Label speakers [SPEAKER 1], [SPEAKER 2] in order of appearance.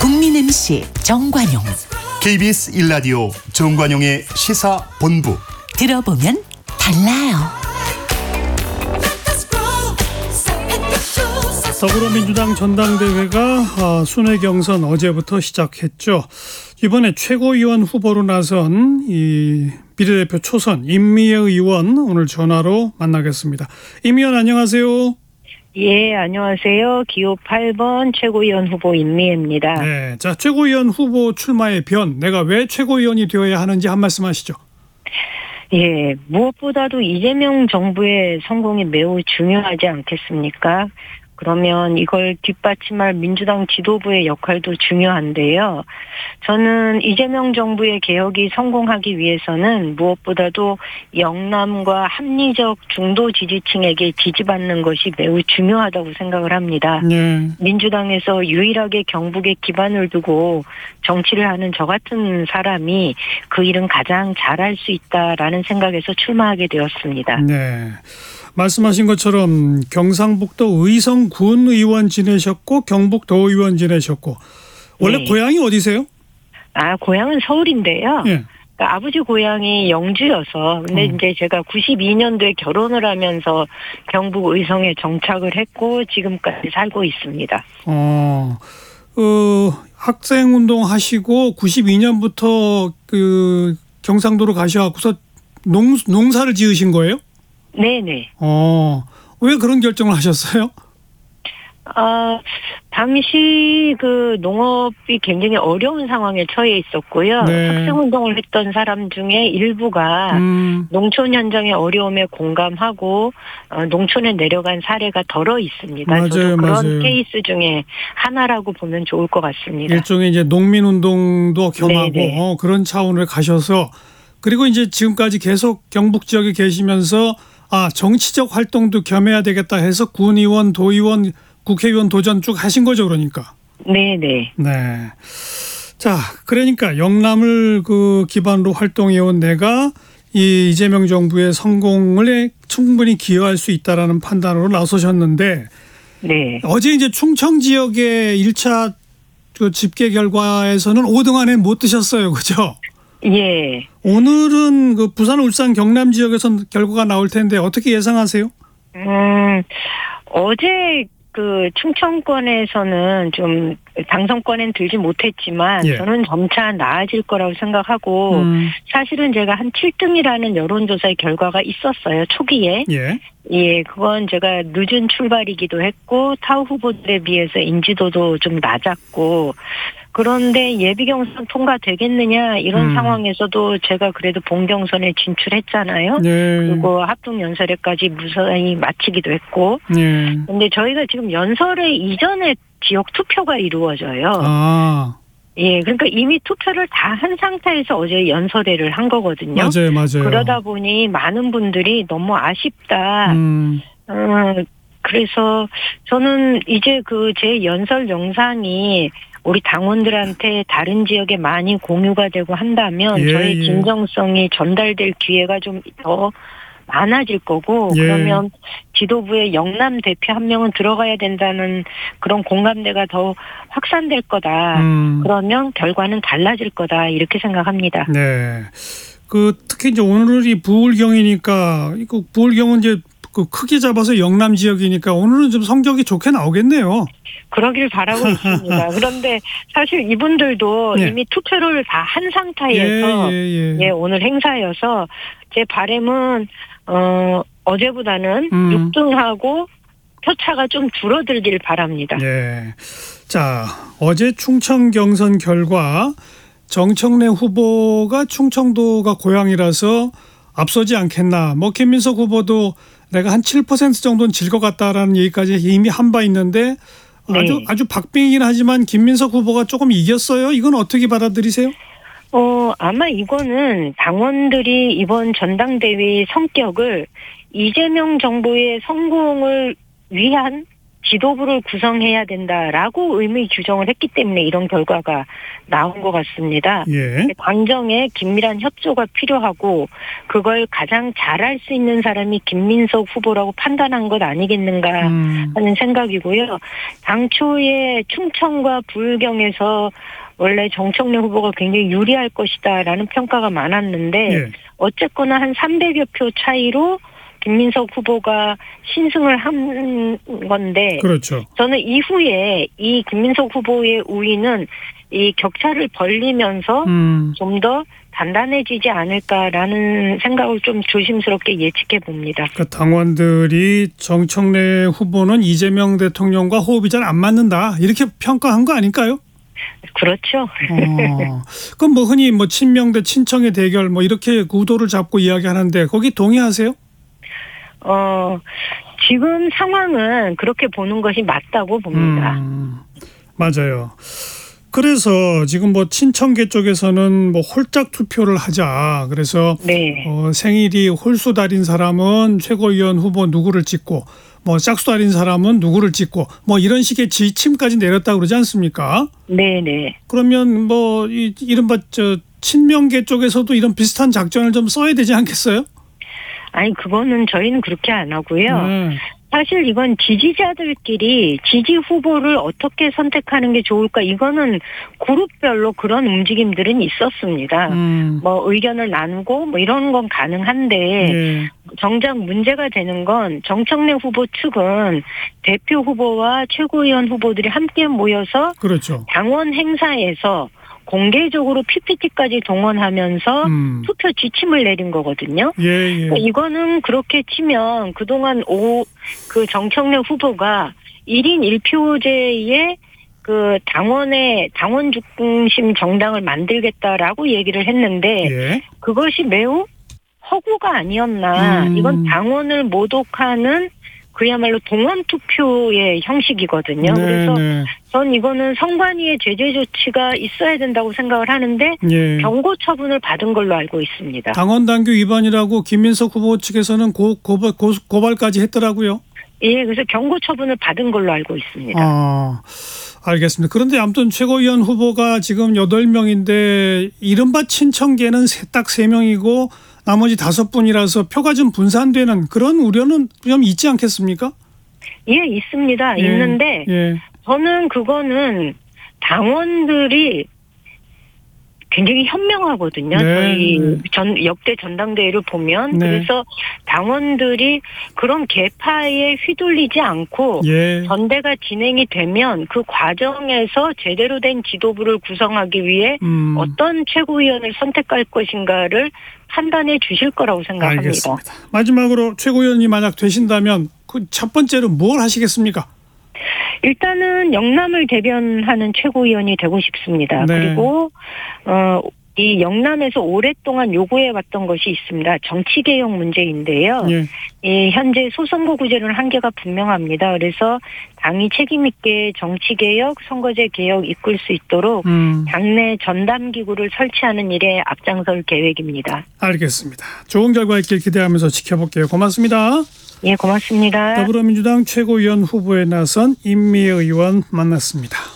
[SPEAKER 1] 국민 MC 정관용,
[SPEAKER 2] KBS 1라디오 정관용의 시사본부.
[SPEAKER 1] 들어보면 달라요.
[SPEAKER 3] 더불어민주당 전당대회가 순회 경선 어제부터 시작했죠. 이번에 최고위원 후보로 나선 이 비례대표 초선 임미애 의원 오늘 전화로 만나겠습니다. 임 의원 안녕하세요.
[SPEAKER 4] 예, 안녕하세요. 기호 8번 최고위원 후보 임미애입니다.
[SPEAKER 3] 네, 자 최고위원 후보 출마의 변, 내가 왜 최고위원이 되어야 하는지 한 말씀 하시죠.
[SPEAKER 4] 예, 무엇보다도 이재명 정부의 성공이 매우 중요하지 않겠습니까? 그러면 이걸 뒷받침할 민주당 지도부의 역할도 중요한데요. 저는 이재명 정부의 개혁이 성공하기 위해서는 무엇보다도 영남과 합리적 중도 지지층에게 지지받는 것이 매우 중요하다고 생각을 합니다.
[SPEAKER 3] 네.
[SPEAKER 4] 민주당에서 유일하게 경북에 기반을 두고 정치를 하는 저 같은 사람이 그 일은 가장 잘할 수 있다라는 생각에서 출마하게 되었습니다.
[SPEAKER 3] 네. 말씀하신 것처럼 경상북도 의성군 의원 지내셨고 경북도의원 지내셨고 원래
[SPEAKER 4] 네.
[SPEAKER 3] 고향이 어디세요?
[SPEAKER 4] 고향은 서울인데요.
[SPEAKER 3] 예.
[SPEAKER 4] 그러니까 아버지 고향이 영주여서 근데 이제 제가 92년도에 결혼을 하면서 경북 의성에 정착을 했고 지금까지 살고 있습니다.
[SPEAKER 3] 학생 운동 하시고 92년부터 그 경상도로 가셔갖고서 농사를 지으신 거예요?
[SPEAKER 4] 네네.
[SPEAKER 3] 왜 그런 결정을 하셨어요?
[SPEAKER 4] 당시 그 농업이 굉장히 어려운 상황에 처해 있었고요.
[SPEAKER 3] 네.
[SPEAKER 4] 학생운동을 했던 사람 중에 일부가 농촌 현장의 어려움에 공감하고 농촌에 내려간 사례가 덜어 있습니다.
[SPEAKER 3] 맞아요,
[SPEAKER 4] 저도 그런
[SPEAKER 3] 맞아요.
[SPEAKER 4] 케이스 중에 하나라고 보면 좋을 것 같습니다.
[SPEAKER 3] 일종의 이제 농민운동도 겸하고
[SPEAKER 4] 네네.
[SPEAKER 3] 그런 차원을 가셔서 그리고 이제 지금까지 계속 경북 지역에 계시면서 정치적 활동도 겸해야 되겠다 해서 군의원, 도의원, 국회의원 도전 쭉 하신 거죠, 그러니까.
[SPEAKER 4] 네네.
[SPEAKER 3] 네. 자, 그러니까 영남을 그 기반으로 활동해온 내가 이 이재명 정부의 성공을 충분히 기여할 수 있다라는 판단으로 나서셨는데
[SPEAKER 4] 네.
[SPEAKER 3] 어제 이제 충청 지역의 1차 그 집계 결과에서는 5등 안에 못 드셨어요, 그죠?
[SPEAKER 4] 예.
[SPEAKER 3] 오늘은 그 부산, 울산, 경남 지역에선 결과가 나올 텐데 어떻게 예상하세요?
[SPEAKER 4] 어제 그 충청권에서는 좀 당선권엔 들지 못했지만
[SPEAKER 3] 예.
[SPEAKER 4] 저는 점차 나아질 거라고 생각하고 사실은 제가 한 7등이라는 여론조사의 결과가 있었어요. 초기에.
[SPEAKER 3] 예.
[SPEAKER 4] 예, 그건 제가 늦은 출발이기도 했고 타 후보들에 비해서 인지도도 좀 낮았고 그런데 예비 경선 통과되겠느냐 이런 상황에서도 제가 그래도 본경선에 진출했잖아요.
[SPEAKER 3] 예.
[SPEAKER 4] 그리고 합동 연설회까지 무사히 마치기도 했고.
[SPEAKER 3] 예.
[SPEAKER 4] 근데 저희가 지금 연설회 이전에 지역 투표가 이루어져요. 예, 그러니까 이미 투표를 다 한 상태에서 어제 연설회를 한 거거든요.
[SPEAKER 3] 맞아요.
[SPEAKER 4] 그러다 보니 많은 분들이 너무 아쉽다. 그래서 저는 이제 그 제 연설 영상이 우리 당원들한테 다른 지역에 많이 공유가 되고 한다면 저의 진정성이 전달될 기회가 좀 더 많아질 거고 그러면 지도부에 영남 대표 한 명은 들어가야 된다는 그런 공감대가 더 확산될 거다. 그러면 결과는 달라질 거다. 이렇게 생각합니다.
[SPEAKER 3] 네. 그 특히 이제 오늘이 부울경이니까 이거 부울경은 이제 그 크게 잡아서 영남 지역이니까 오늘은 좀 성적이 좋게 나오겠네요.
[SPEAKER 4] 그러길 바라고 있습니다. 그런데 사실 이분들도 이미 투표를 다 한 상태에서 오늘 행사여서 제 바람은 어제보다는 6등하고 표차가 좀 줄어들길 바랍니다.
[SPEAKER 3] 네. 자, 어제 충청 경선 결과 정청래 후보가 충청도가 고향이라서 앞서지 않겠나. 김민석 후보도 내가 한 7% 정도는 질 것 같다라는 얘기까지 이미 한 바 있는데 아주 박빙이긴 하지만 김민석 후보가 조금 이겼어요. 이건 어떻게 받아들이세요?
[SPEAKER 4] 아마 이거는 당원들이 이번 전당대회의 성격을 이재명 정부의 성공을 위한 지도부를 구성해야 된다라고 의미 규정을 했기 때문에 이런 결과가 나온 것 같습니다.
[SPEAKER 3] 예.
[SPEAKER 4] 당정에 긴밀한 협조가 필요하고 그걸 가장 잘할 수 있는 사람이 김민석 후보라고 판단한 것 아니겠는가 하는 생각이고요. 당초에 충청과 부울경에서 원래 정청래 후보가 굉장히 유리할 것이다라는 평가가 많았는데
[SPEAKER 3] 예.
[SPEAKER 4] 어쨌거나 한 300여 표 차이로 김민석 후보가 신승을 한 건데
[SPEAKER 3] 그렇죠.
[SPEAKER 4] 저는 이후에 이 김민석 후보의 우위는 이 격차를 벌리면서 좀 더 단단해지지 않을까라는 생각을 좀 조심스럽게 예측해 봅니다.
[SPEAKER 3] 그러니까 당원들이 정청래 후보는 이재명 대통령과 호흡이 잘 안 맞는다 이렇게 평가한 거 아닐까요?
[SPEAKER 4] 그렇죠.
[SPEAKER 3] 그럼 뭐 흔히 뭐 친명 대 친청의 대결 뭐 이렇게 구도를 잡고 이야기하는데 거기 동의하세요?
[SPEAKER 4] 지금 상황은 그렇게 보는 것이 맞다고 봅니다.
[SPEAKER 3] 맞아요. 그래서 지금 뭐 친청계 쪽에서는 뭐 홀짝 투표를 하자. 그래서
[SPEAKER 4] 네.
[SPEAKER 3] 생일이 홀수달인 사람은 최고위원 후보 누구를 찍고 뭐 짝수달인 사람은 누구를 찍고 뭐 이런 식의 지침까지 내렸다고 그러지 않습니까?
[SPEAKER 4] 네네.
[SPEAKER 3] 그러면 뭐 이른바 친명계 쪽에서도 이런 비슷한 작전을 좀 써야 되지 않겠어요?
[SPEAKER 4] 아니 그거는 저희는 그렇게 안 하고요. 사실 이건 지지자들끼리 지지 후보를 어떻게 선택하는 게 좋을까 이거는 그룹별로 그런 움직임들은 있었습니다. 뭐 의견을 나누고 뭐 이런 건 가능한데 정작 문제가 되는 건 정청래 후보 측은 대표 후보와 최고위원 후보들이 함께 모여서
[SPEAKER 3] 그렇죠.
[SPEAKER 4] 당원 행사에서 공개적으로 PPT까지 동원하면서 투표 지침을 내린 거거든요.
[SPEAKER 3] 예, 예.
[SPEAKER 4] 그러니까 이거는 그렇게 치면 그동안 그 정청래 후보가 1인 1표제의 그 당원 중심 정당을 만들겠다라고 얘기를 했는데
[SPEAKER 3] 예.
[SPEAKER 4] 그것이 매우 허구가 아니었나. 이건 당원을 모독하는 그야말로 동원 투표의 형식이거든요. 그래서 전 이거는 선관위의 제재 조치가 있어야 된다고 생각을 하는데 경고 처분을 받은 걸로 알고 있습니다.
[SPEAKER 3] 당원 당규 위반이라고 김민석 후보 측에서는 고발까지 했더라고요.
[SPEAKER 4] 예, 그래서 경고 처분을 받은 걸로 알고 있습니다.
[SPEAKER 3] 알겠습니다. 그런데 아무튼 최고위원 후보가 지금 8명인데 이른바 친청계는 딱 3명이고 나머지 5분이라서 표가 좀 분산되는 그런 우려는 좀 있지 않겠습니까?
[SPEAKER 4] 예, 있습니다. 있는데 저는 그거는 당원들이 굉장히 현명하거든요. 저희 역대 전당대회를 보면 그래서 당원들이 그런 계파에 휘둘리지 않고 전대가 진행이 되면 그 과정에서 제대로 된 지도부를 구성하기 위해 어떤 최고위원을 선택할 것인가를 판단해 주실 거라고 생각합니다.
[SPEAKER 3] 알겠습니다. 마지막으로 최고위원이 만약 되신다면 그 첫 번째로 뭘 하시겠습니까?
[SPEAKER 4] 일단은 영남을 대변하는 최고위원이 되고 싶습니다. 그리고 이 영남에서 오랫동안 요구해왔던 것이 있습니다. 정치개혁 문제인데요. 이 현재 소선거구제는 한계가 분명합니다. 그래서 당이 책임 있게 정치개혁, 선거제 개혁 이끌 수 있도록 당내 전담기구를 설치하는 일에 앞장설 계획입니다.
[SPEAKER 3] 알겠습니다. 좋은 결과 있길 기대하면서 지켜볼게요. 고맙습니다.
[SPEAKER 4] 예, 고맙습니다.
[SPEAKER 3] 더불어민주당 최고위원 후보에 나선 임미애 의원 만났습니다.